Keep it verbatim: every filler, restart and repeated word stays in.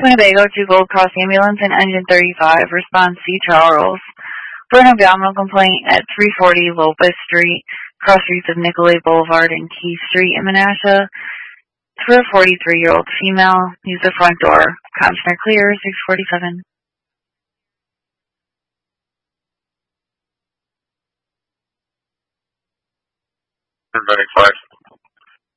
Winnebago to Gold Cross Ambulance and Engine thirty-five. Response C. Charles. For an abdominal complaint at three forty Lopez Street, cross streets of Nicolay Boulevard and Key Street in Menasha. For a forty-three-year-old female, use the front door. Comps are clear, six forty-seven. Paramedic five